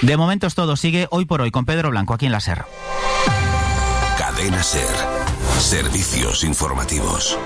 De momento es todo. Sigue Hoy por Hoy con Pedro Blanco aquí en la SER. Cadena SER. Servicios informativos.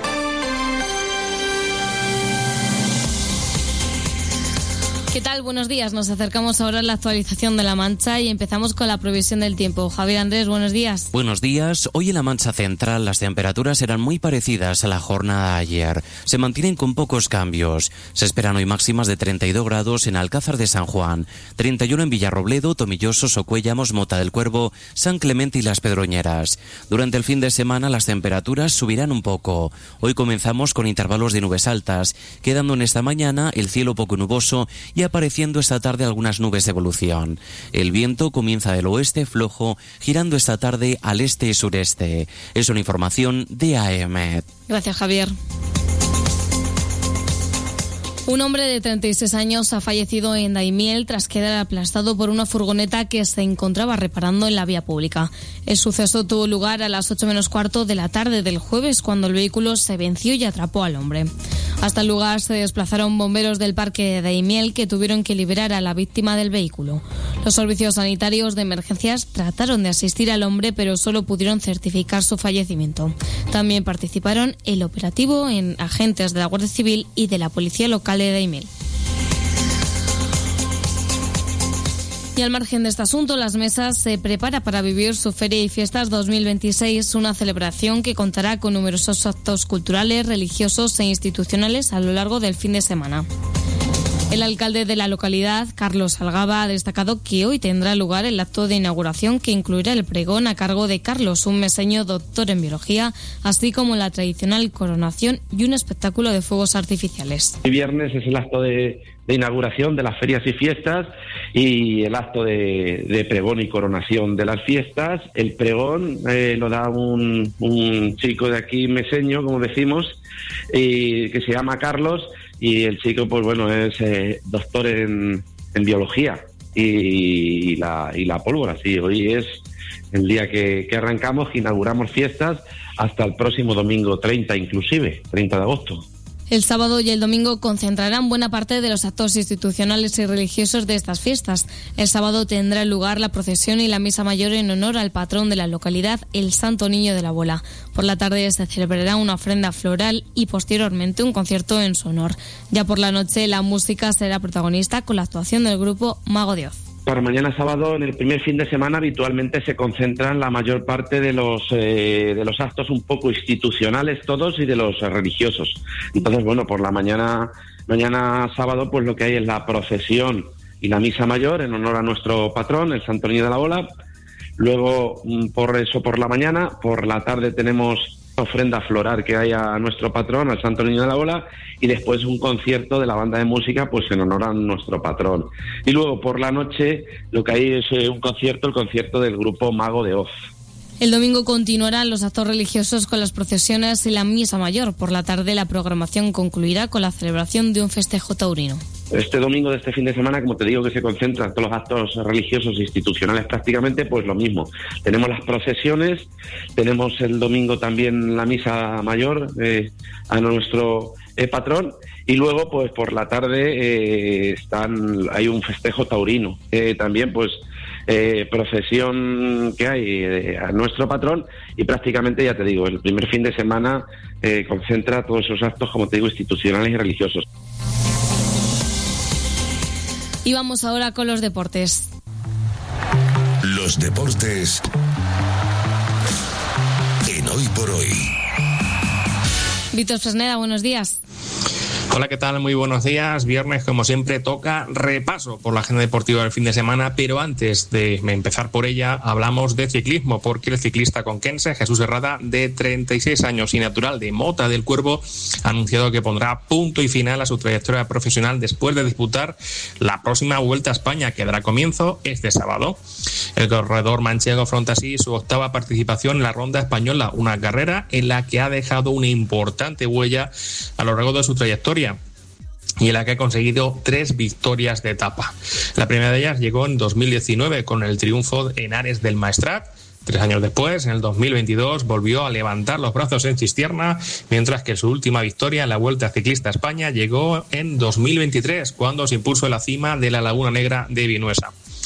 ¿Qué tal? Buenos días. Nos acercamos ahora a la actualización de La Mancha y empezamos con la previsión del tiempo. Javier Andrés, buenos días. Buenos días. Hoy en la Mancha Central las temperaturas serán muy parecidas a la jornada de ayer. Se mantienen con pocos cambios. Se esperan hoy máximas de 32 grados en Alcázar de San Juan, 31 en Villarrobledo, Tomilloso, Socuéllamos, Mota del Cuervo, San Clemente y Las Pedroñeras. Durante el fin de semana las temperaturas subirán un poco. Hoy comenzamos con intervalos de nubes altas, quedando en esta mañana el cielo poco nuboso y apareciendo esta tarde algunas nubes de evolución. El viento comienza del oeste flojo, girando esta tarde al este y sureste. Es una información de AEMET. Gracias, Javier. Un hombre de 36 años ha fallecido en Daimiel tras quedar aplastado por una furgoneta que se encontraba reparando en la vía pública. El suceso tuvo lugar a las 8 menos cuarto de la tarde del jueves, cuando el vehículo se venció y atrapó al hombre. Hasta el lugar se desplazaron bomberos del parque de Daimiel, que tuvieron que liberar a la víctima del vehículo. Los servicios sanitarios de emergencias trataron de asistir al hombre, pero solo pudieron certificar su fallecimiento. También participaron el operativo en agentes de la Guardia Civil y de la Policía Local de Daimiel. Y al margen de este asunto, Las Mesas se prepara para vivir su Feria y Fiestas 2026, una celebración que contará con numerosos actos culturales, religiosos e institucionales a lo largo del fin de semana. El alcalde de la localidad, Carlos Algaba, ha destacado que hoy tendrá lugar el acto de inauguración, que incluirá el pregón a cargo de Carlos, un meseño doctor en biología, así como la tradicional coronación y un espectáculo de fuegos artificiales. El viernes es el acto de inauguración de las ferias y fiestas y el acto de pregón y coronación de las fiestas. El pregón lo da un chico de aquí, meseño, como decimos, que se llama Carlos, y el chico, pues bueno, es doctor en biología y la pólvora. Sí, hoy es el día que arrancamos, que inauguramos fiestas hasta el próximo domingo 30 inclusive, 30 de agosto. El sábado y el domingo concentrarán buena parte de los actos institucionales y religiosos de estas fiestas. El sábado tendrá lugar la procesión y la misa mayor en honor al patrón de la localidad, el Santo Niño de la Bola. Por la tarde se celebrará una ofrenda floral y posteriormente un concierto en su honor. Ya por la noche la música será protagonista con la actuación del grupo Mago de Oz. Para mañana sábado, en el primer fin de semana, habitualmente se concentran la mayor parte de los actos un poco institucionales todos y de los religiosos. Entonces, bueno, por la mañana sábado, pues lo que hay es la procesión y la misa mayor en honor a nuestro patrón, el Santo Niño de la Bola. Luego, por la mañana, por la tarde tenemos ofrenda floral que hay a nuestro patrón, al Santo Niño de la Bola, y después un concierto de la banda de música, pues en honor a nuestro patrón. Y luego por la noche lo que hay es el concierto del grupo Mago de Oz. El domingo continuarán los actos religiosos con las procesiones y la misa mayor. Por la tarde la programación concluirá con la celebración de un festejo taurino. Este domingo de este fin de semana, como te digo, que se concentran todos los actos religiosos e institucionales prácticamente, pues lo mismo. Tenemos las procesiones, tenemos el domingo también la misa mayor a nuestro patrón, y luego pues por la tarde hay un festejo taurino. También pues procesión que hay a nuestro patrón, y prácticamente, ya te digo, el primer fin de semana concentra todos esos actos, como te digo, institucionales y religiosos. Y vamos ahora con los deportes. Los deportes en Hoy por Hoy. Víctor Fresneda, buenos días. Hola, ¿qué tal? Muy buenos días. Viernes, como siempre, toca repaso por la agenda deportiva del fin de semana, pero antes de empezar por ella, hablamos de ciclismo, porque el ciclista conquense Jesús Herrada, de 36 años y natural de Mota del Cuervo, ha anunciado que pondrá punto y final a su trayectoria profesional después de disputar la próxima Vuelta a España, que dará comienzo este sábado. El corredor manchego afronta así su octava participación en la Ronda Española, una carrera en la que ha dejado una importante huella a lo largo de su trayectoria y en la que ha conseguido 3 victorias de etapa. La primera de ellas llegó en 2019 con el triunfo en Ares del Maestrat. 3 años después, en el 2022, volvió a levantar los brazos en Cistierna, mientras que su última victoria en la Vuelta Ciclista a España llegó en 2023, cuando se impuso en la cima de la Laguna Negra de Vinuesa.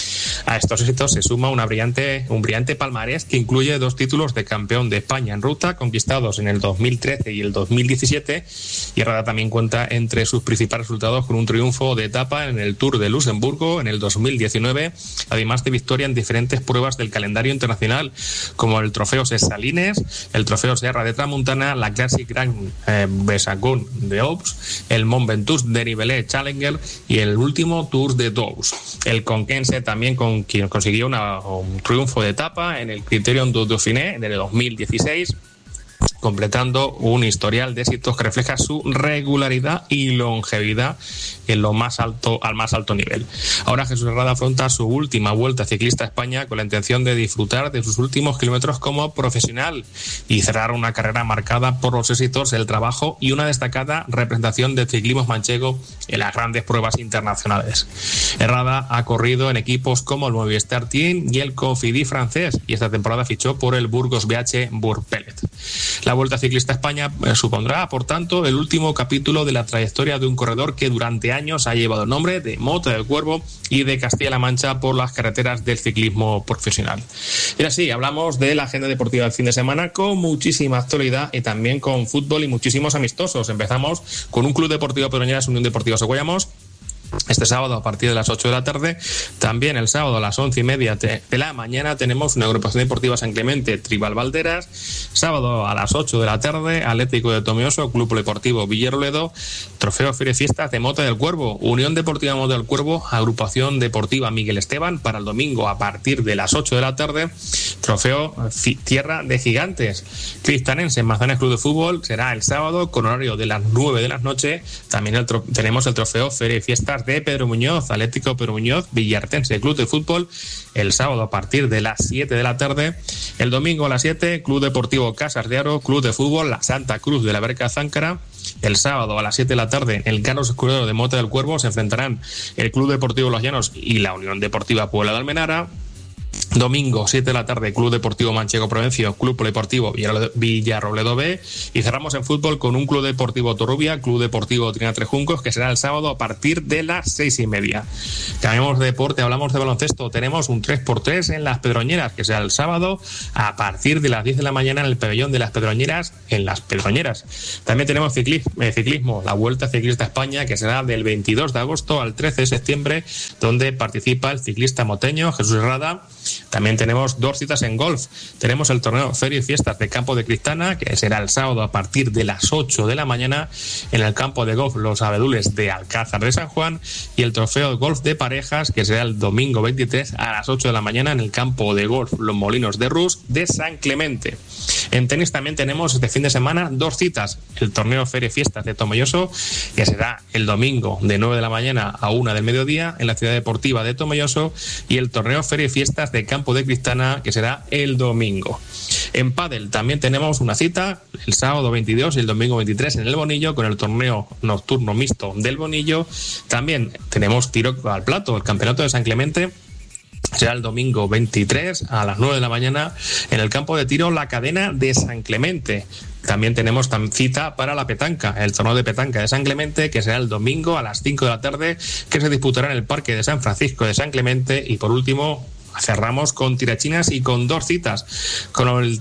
A estos éxitos se suma un brillante palmarés que incluye 2 títulos de campeón de España en ruta conquistados en el 2013 y el 2017, y Herrada también cuenta entre sus principales resultados con un triunfo de etapa en el Tour de Luxemburgo en el 2019, además de victoria en diferentes pruebas del calendario internacional como el Trofeo Salines, el Trofeo Serra de Tramuntana, la Classic Grand Besagun de Ops, el Mont Ventoux de Nivelles Challenger y el último Tour de Doubs. El conquense también quien consiguió un triunfo de etapa en el Criterium du Dauphiné en el 2016, completando un historial de éxitos que refleja su regularidad y longevidad al más alto nivel. Ahora Jesús Herrada afronta su última Vuelta Ciclista a España con la intención de disfrutar de sus últimos kilómetros como profesional y cerrar una carrera marcada por los éxitos, el trabajo y una destacada representación del ciclismo manchego en las grandes pruebas internacionales. Herrada ha corrido en equipos como el Movistar Team y el Cofidis francés, y esta temporada fichó por el Burgos BH Burpellet. La Vuelta Ciclista a España supondrá, por tanto, el último capítulo de la trayectoria de un corredor que durante años ha llevado el nombre de Mota del Cuervo y de Castilla-La Mancha por las carreteras del ciclismo profesional. Y así hablamos de la agenda deportiva del fin de semana con muchísima actualidad y también con fútbol y muchísimos amistosos. Empezamos con un Club Deportivo Pedroñeras, Unión Deportiva Socuellamos. Este sábado a partir de las 8 de la tarde, también el sábado a las 11:30 de la mañana tenemos una agrupación deportiva San Clemente Tribal Valderas. Sábado a las 8 de la tarde, Atlético de Tomelloso, Club Deportivo Villarroledo, Trofeo Feria y Fiestas de Mota del Cuervo, Unión Deportiva Mota del Cuervo, Agrupación Deportiva Miguel Esteban. Para el domingo a partir de las 8 de la tarde, Trofeo Tierra de Gigantes. Cristanense Manzanares Club de Fútbol será el sábado con horario de las 9 de la noche. También tenemos el Trofeo Feria y Fiestas de Pedro Muñoz, Atlético Pedro Muñoz, Villartense Club de Fútbol, el sábado a partir de las 7 de la tarde. El domingo a las 7, Club Deportivo Casas de Aro, Club de Fútbol La Santa Cruz de la Verca Záncara. El sábado a las 7 de la tarde, el Carlos Escudero de Mota del Cuervo, se enfrentarán el Club Deportivo Los Llanos y la Unión Deportiva Puebla de Almenara. Domingo, 7 de la tarde, Club Deportivo Manchego Provencio, Club Deportivo Villarrobledo B. Y cerramos en fútbol con un Club Deportivo Torrubia, Club Deportivo Trina Trejuncos, que será el sábado a partir de las 6:30. Cambiamos de deporte, hablamos de baloncesto. Tenemos un 3x3 en Las Pedroñeras, que será el sábado a partir de las 10 de la mañana en el pabellón de Las Pedroñeras, en Las Pedroñeras. También tenemos ciclismo, la Vuelta Ciclista a España, que será del 22 de agosto al 13 de septiembre, donde participa el ciclista moteño Jesús Herrada. También tenemos 2 citas en golf. Tenemos el torneo Feria y Fiestas de Campo de Cristana, que será el sábado a partir de las 8 de la mañana en el campo de golf Los Abedules de Alcázar de San Juan, y el trofeo de golf de parejas, que será el domingo 23 a las 8 de la mañana en el campo de golf Los Molinos de Rus de San Clemente. En tenis también tenemos este fin de semana 2 citas. El torneo Feria y Fiestas de Tomelloso, que será el domingo de 9 de la mañana a 1 del mediodía en la ciudad deportiva de Tomelloso, y el torneo Feria y Fiestas de Campo de Cristana, que será el domingo. En pádel también tenemos una cita el sábado 22 y el domingo 23 en el Bonillo con el torneo nocturno mixto del Bonillo. También tenemos tiro al plato, el campeonato de San Clemente. Será el domingo 23 a las 9 de la mañana en el campo de tiro La Cadena de San Clemente. También tenemos cita para la petanca, el torneo de petanca de San Clemente, que será el domingo a las 5 de la tarde, que se disputará en el Parque de San Francisco de San Clemente. Y por último, cerramos con tirachinas y con 2 citas, con el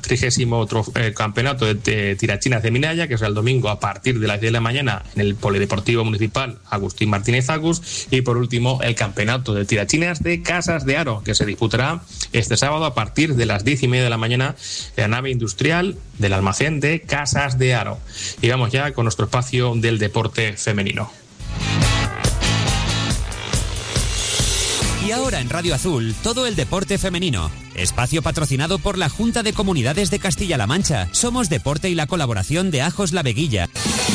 30º campeonato de tirachinas de Minaya, que será el domingo a partir de las 10 de la mañana en el Polideportivo Municipal Agustín Martínez Agus, y por último el campeonato de tirachinas de Casas de Aro, que se disputará este sábado a partir de las 10:30 de la mañana en la nave industrial del almacén de Casas de Aro. Y vamos ya con nuestro espacio del deporte femenino. Y ahora en Radio Azul, todo el deporte femenino. Espacio patrocinado por la Junta de Comunidades de Castilla-La Mancha. Somos Deporte y la colaboración de Ajos La Veguilla.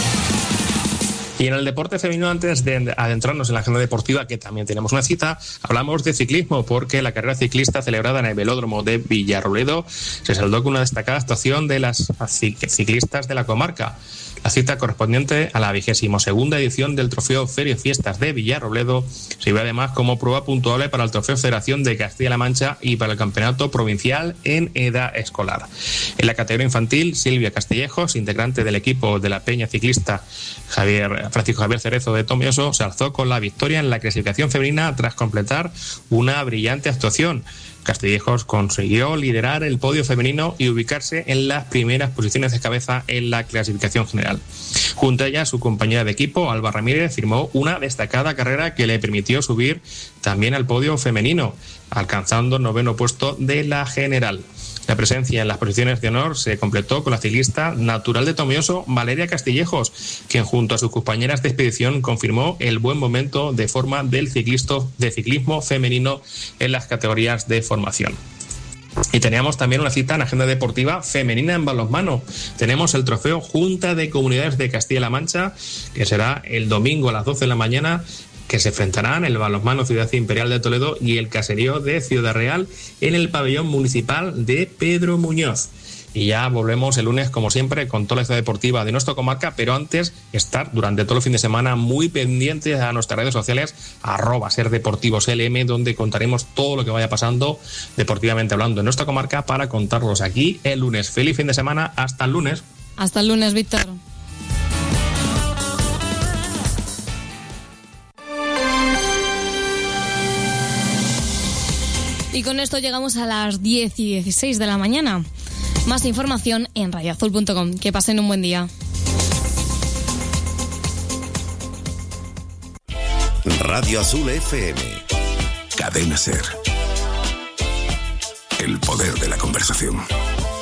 Y en el deporte femenino, antes de adentrarnos en la agenda deportiva, que también tenemos una cita, hablamos de ciclismo, porque la carrera ciclista celebrada en el velódromo de Villarrobledo se saldó con una destacada actuación de las ciclistas de la comarca. La cita correspondiente a la 22ª edición del Trofeo Feria y Fiestas de Villarrobledo sirve además como prueba puntuable para el Trofeo Federación de Castilla-La Mancha y para el Campeonato Provincial en edad escolar. En la categoría infantil, Silvia Castillejos, integrante del equipo de la Peña Ciclista Javier Francisco Javier Cerezo de Tomelloso se alzó con la victoria en la clasificación femenina tras completar una brillante actuación. Castillejos consiguió liderar el podio femenino y ubicarse en las primeras posiciones de cabeza en la clasificación general. Junto a ella, su compañera de equipo, Alba Ramírez, firmó una destacada carrera que le permitió subir también al podio femenino, alcanzando el 9º puesto de la general. La presencia en las posiciones de honor se completó con la ciclista natural de Tomelloso, Valeria Castillejos, quien junto a sus compañeras de expedición confirmó el buen momento de forma del ciclismo femenino en las categorías de formación. Y teníamos también una cita en agenda deportiva femenina en balonmano. Tenemos el trofeo Junta de Comunidades de Castilla-La Mancha, que será el domingo a las 12 de la mañana, que se enfrentarán el Balonmano Ciudad Imperial de Toledo y el Caserío de Ciudad Real en el pabellón municipal de Pedro Muñoz. Y ya volvemos el lunes, como siempre, con toda la ciudad deportiva de nuestra comarca, pero antes estar durante todo el fin de semana muy pendientes a nuestras redes sociales, @serdeportivoslm, donde contaremos todo lo que vaya pasando deportivamente hablando en nuestra comarca para contarlos aquí el lunes. Feliz fin de semana, hasta el lunes. Hasta el lunes, Víctor. Y con esto llegamos a las 10:16 de la mañana. Más información en radioazul.com. Que pasen un buen día. Radio Azul FM. Cadena SER. El poder de la conversación.